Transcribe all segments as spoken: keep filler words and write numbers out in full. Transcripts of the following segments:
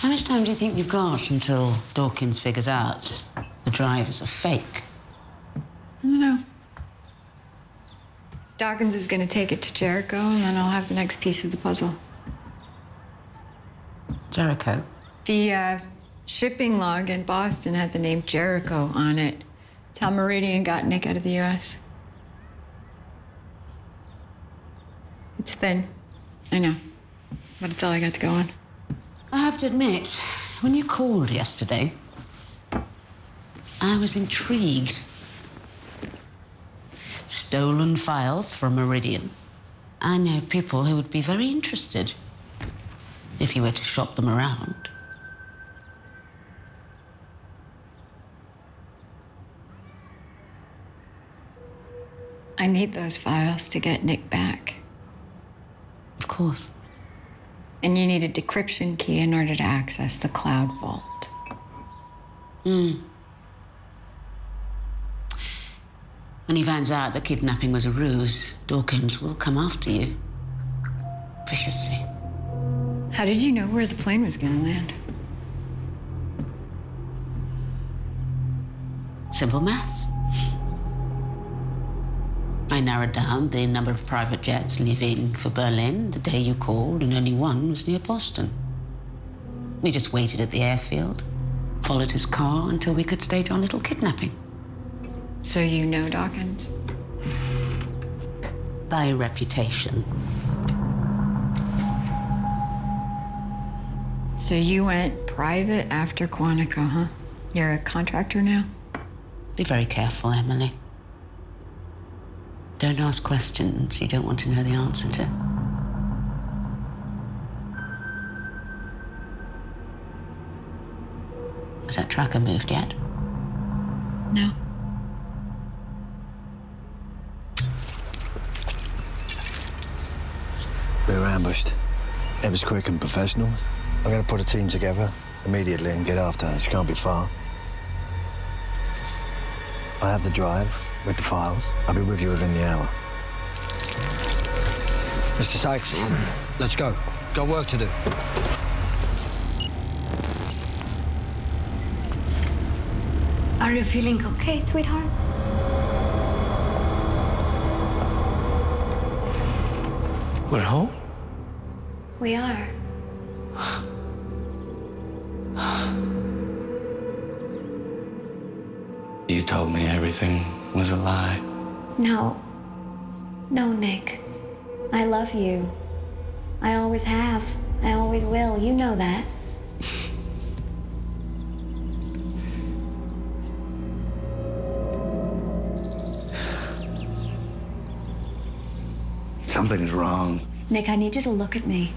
How much time do you think you've got until Dawkins figures out the drive is a fake? I don't know. Dawkins is going to take it to Jericho, and then I'll have the next piece of the puzzle. Jericho? The uh, shipping log in Boston had the name Jericho on it. It's how Meridian got Nick out of the U S It's thin. I know. But it's all I got to go on. I have to admit, when you called yesterday, I was intrigued. Stolen files from Meridian. I know people who would be very interested if you were to shop them around. I need those files to get Nick back. Of course. And you need a decryption key in order to access the Cloud Vault. Hmm. When he finds out the kidnapping was a ruse, Dawkins will come after you. Viciously. How did you know where the plane was going to land? Simple maths. I narrowed down the number of private jets leaving for Berlin the day you called, and only one was near Boston. We just waited at the airfield, followed his car until we could stage our little kidnapping. So you know Dawkins? By reputation. So you went private after Quantico, huh? You're a contractor now? Be very careful, Emily. Don't ask questions you don't want to know the answer to. Has that tracker moved yet? No. We were ambushed. It was quick and professional. I'm going to put a team together immediately and get after her. She can't be far. I have the drive with the files. I'll be with you within the hour. Mister Sykes, let's go. Got work to do. Are you feeling okay, sweetheart? We're home? We are. You told me everything was a lie. No. No, Nick. I love you. I always have. I always will. You know that. Something's wrong. Nick, I need you to look at me.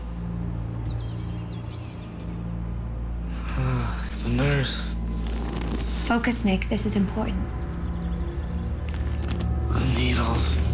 Uh, the nurse. Focus, Nick. This is important. The needles.